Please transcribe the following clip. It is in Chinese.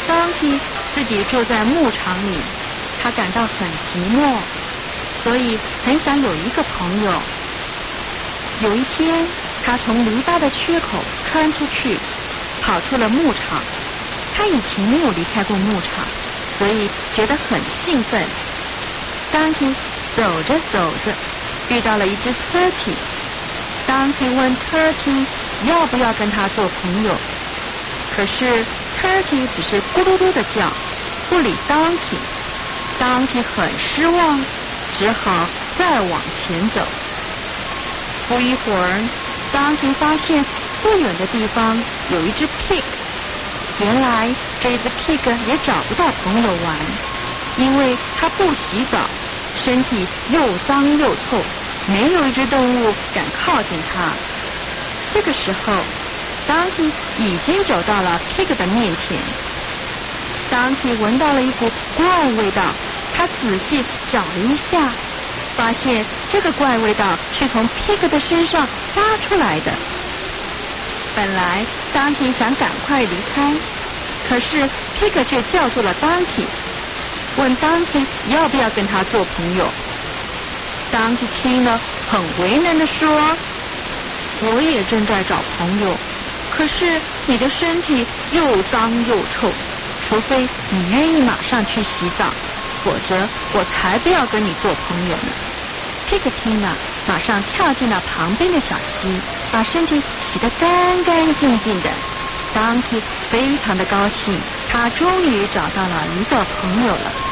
Donkey 自己住在牧场里，他感到很寂寞，所以很想有一个朋友。有一天，他从篱笆的缺口穿出去，跑出了牧场。他以前没有离开过牧场，所以觉得很兴奋。Donkey 走着走着，遇到了一只 Turkey。Donkey 问 Turkey 要不要跟他做朋友，可是 Turkey 只是咕噜噜的叫，不理 Donkey。Donkey 很失望，只好再往前走。不一会儿 Donkey 发现不远的地方有一只 pig。原来这只 pig 也找不到朋友玩，因为它不洗澡，身体又脏又臭，没有一只动物敢靠近它。这个时候 Donkey 已经走到了 pig 的面前。Donkey 闻到了一股怪味道，他仔细找了一下，发现这个怪味道是从 pig 的身上发出来的。本来 Donkey 想赶快离开，可是 pig 却叫住了 Donkey， 问 Donkey 要不要跟他做朋友。Donkey 听了很为难地说，我也正在找朋友，可是你的身体又脏又臭，除非你愿意马上去洗澡，否则我才不要跟你做朋友呢。pig 听了马上跳进了旁边的小溪，把身体洗得干干净净的。Donkey 非常的高兴，他终于找到了一个朋友了。